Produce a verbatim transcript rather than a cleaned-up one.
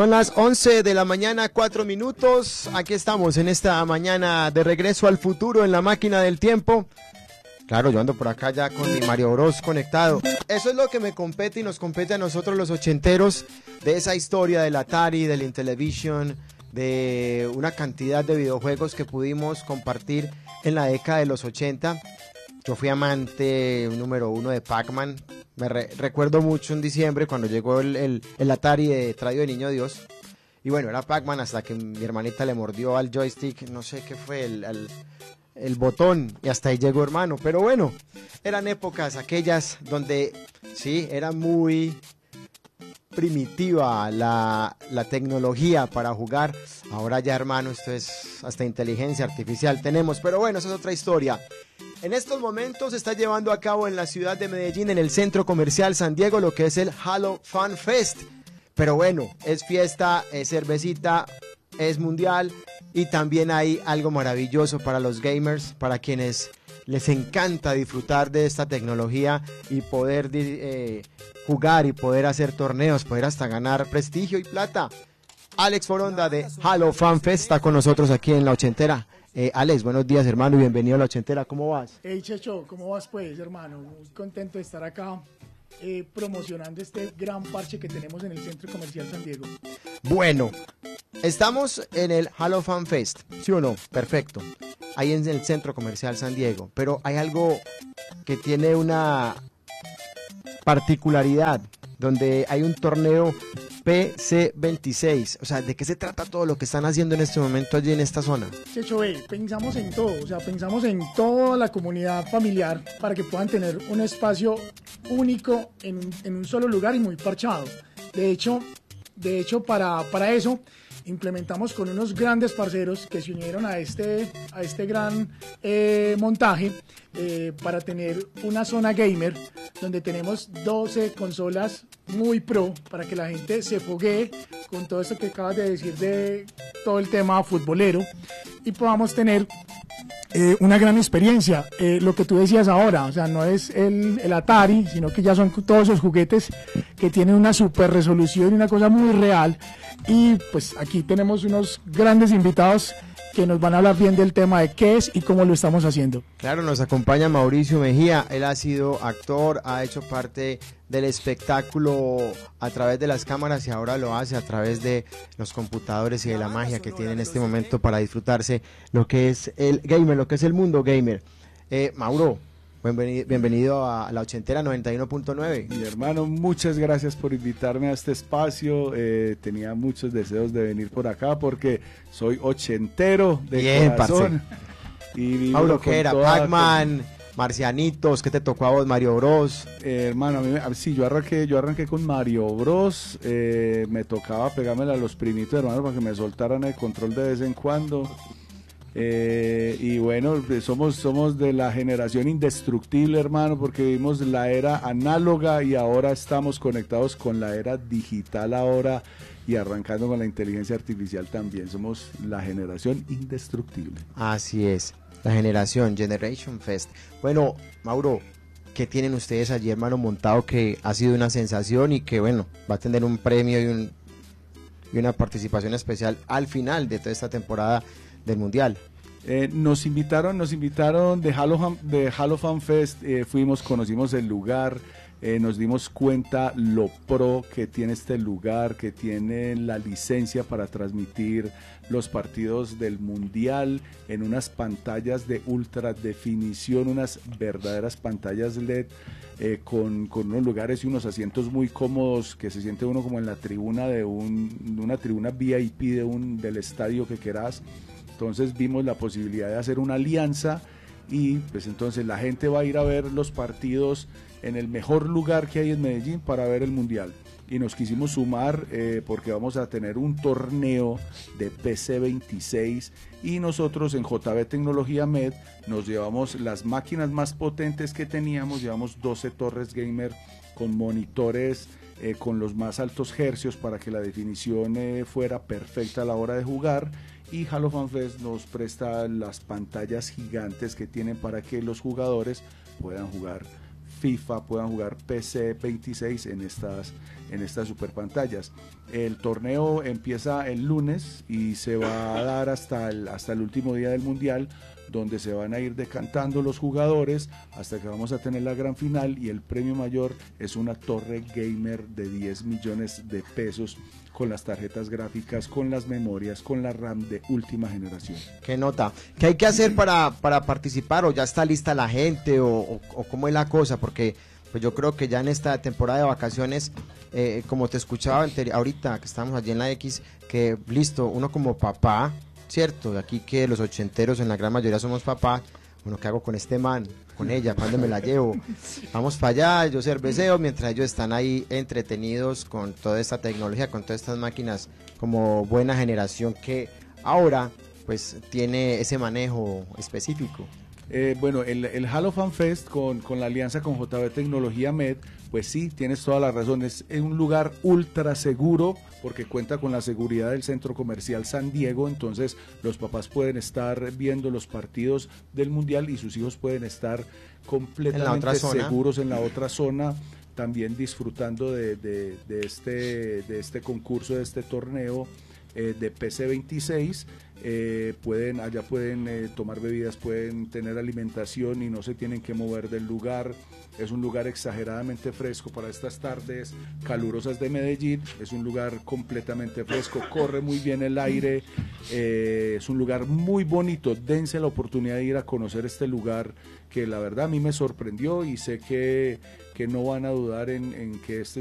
Son las once de la mañana, cuatro minutos. Aquí estamos en esta mañana de regreso al futuro en la máquina del tiempo. Claro, yo ando por acá ya con mi Mario Bros conectado. Eso es lo que me compete y nos compete a nosotros los ochenteros, de esa historia del Atari, del Intellivision, de una cantidad de videojuegos que pudimos compartir en la década de los ochenta. Yo fui amante número uno de Pac-Man. Me re recuerdo mucho en diciembre cuando llegó el, el, el Atari de Traído de Niño Dios. Y bueno, era Pac-Man hasta que mi hermanita le mordió al joystick, no sé qué fue, el, el, el botón, y hasta ahí llegó, hermano. Pero bueno, eran épocas aquellas donde sí, era muy primitiva la, la tecnología para jugar. Ahora ya, hermano, esto es hasta inteligencia artificial tenemos, pero bueno, esa es otra historia. En estos momentos se está llevando a cabo en la ciudad de Medellín, en el Centro Comercial San Diego, lo que es el Halo Fan Fest. Pero bueno, es fiesta, es cervecita, es mundial y también hay algo maravilloso para los gamers, para quienes les encanta disfrutar de esta tecnología y poder eh, jugar y poder hacer torneos, poder hasta ganar prestigio y plata. Alex Foronda de Halo Fan Fest está con nosotros aquí en La Ochentera. Eh, Alex, buenos días, hermano, y bienvenido a La Ochentera. ¿Cómo vas? Hey, Checho, ¿cómo vas, pues, hermano? Muy contento de estar acá eh, promocionando este gran parche que tenemos en el Centro Comercial San Diego. Bueno, estamos en el Halo Fan Fest, ¿sí o no? Perfecto. Ahí en el Centro Comercial San Diego. Pero hay algo que tiene una particularidad, donde hay un torneo P C veintiséis, o sea, ¿de qué se trata todo lo que están haciendo en este momento allí en esta zona? Checho, ve, pensamos en todo, o sea, pensamos en toda la comunidad familiar para que puedan tener un espacio único en un, en un solo lugar y muy parchado. De hecho, de hecho para, para eso implementamos con unos grandes parceros que se unieron a este, a este gran eh, montaje eh, para tener una zona gamer donde tenemos doce consolas muy pro para que la gente se foguee con todo esto que acabas de decir de todo el tema futbolero y podamos tener eh, una gran experiencia. Eh, lo que tú decías ahora, o sea, no es el, el Atari, sino que ya son todos esos juguetes que tienen una super resolución y una cosa muy real. Y pues aquí tenemos unos grandes invitados que nos van a hablar bien del tema de qué es y cómo lo estamos haciendo. Claro, nos acompaña Mauricio Mejía. Él ha sido actor, ha hecho parte del espectáculo a través de las cámaras y ahora lo hace a través de los computadores y de la magia que tiene en este momento para disfrutarse lo que es el gamer, lo que es el mundo gamer. Eh, Mauro, bienvenido, bienvenido a La Ochentera noventa y uno punto nueve. Mi hermano, muchas gracias por invitarme a este espacio. Eh, tenía muchos deseos de venir por acá porque soy ochentero de Bien, corazón. Y Mauro, ¿qué era? Pac-Man, Marcianitos, ¿qué te tocó a vos? Mario Bros. Eh, hermano, a mí, a, sí, yo arranqué, yo arranqué con Mario Bros. Eh, me tocaba pegármela a los primitos, hermano, para que me soltaran el control de vez en cuando. Eh, y bueno, somos, somos de la generación indestructible, hermano, porque vivimos la era análoga y ahora estamos conectados con la era digital ahora y arrancando con la inteligencia artificial también. Somos la generación indestructible. Así es, la generación Generation Fest. Bueno, Mauro, ¿qué tienen ustedes allí, hermano, montado que ha sido una sensación y que, bueno, va a tener un premio y, un, y una participación especial al final de toda esta temporada del Mundial? Eh, nos invitaron, nos invitaron de Halo, de Halo Fan Fest, eh, fuimos, conocimos el lugar, eh, nos dimos cuenta lo pro que tiene este lugar, que tiene la licencia para transmitir los partidos del Mundial en unas pantallas de ultra definición, unas verdaderas pantallas L E D, eh, con, con unos lugares y unos asientos muy cómodos, que se siente uno como en la tribuna de un, una tribuna V I P de un, del estadio que quieras. Entonces vimos la posibilidad de hacer una alianza y pues entonces la gente va a ir a ver los partidos en el mejor lugar que hay en Medellín para ver el Mundial. Y nos quisimos sumar eh, porque vamos a tener un torneo de P C veintiséis y nosotros en J B Tecnología Med nos llevamos las máquinas más potentes que teníamos, llevamos doce torres gamer con monitores eh, con los más altos hercios para que la definición eh, fuera perfecta a la hora de jugar. Y Halo Fan Fest nos presta las pantallas gigantes que tienen para que los jugadores puedan jugar FIFA, puedan jugar P C veintiséis en estas, en estas super pantallas. El torneo empieza el lunes y se va a dar hasta el, hasta el último día del Mundial, donde se van a ir decantando los jugadores hasta que vamos a tener la gran final, y el premio mayor es una torre gamer de diez millones de pesos con las tarjetas gráficas, con las memorias, con la RAM de última generación. ¿Qué nota? ¿Qué hay que hacer para, para participar? ¿O ya está lista la gente? ¿O, o, o cómo es la cosa? Porque pues yo creo que ya en esta temporada de vacaciones, eh, como te escuchaba ahorita que estamos allí en la X, que listo, uno como papá, cierto, aquí que los ochenteros en la gran mayoría somos papá, bueno, ¿qué hago con este man? Con ella, ¿cuándo me la llevo? Vamos para allá, yo cerveceo, mientras ellos están ahí entretenidos con toda esta tecnología, con todas estas máquinas como buena generación que ahora pues tiene ese manejo específico. Eh, bueno, el, el Halo Fan Fest con, con la alianza con J B Tecnología Med, pues sí, tienes toda la razón, es un lugar ultra seguro porque cuenta con la seguridad del Centro Comercial San Diego, entonces los papás pueden estar viendo los partidos del Mundial y sus hijos pueden estar completamente seguros en la otra zona, también disfrutando de, de, de, este, de este concurso, de este torneo eh, de P C veintiséis. Eh, pueden, allá pueden eh, tomar bebidas, pueden tener alimentación y no se tienen que mover del lugar. Es un lugar exageradamente fresco para estas tardes calurosas de Medellín, es un lugar completamente fresco, corre muy bien el aire, eh, es un lugar muy bonito. Dense la oportunidad de ir a conocer este lugar que la verdad a mí me sorprendió y sé que, que no van a dudar en, en que este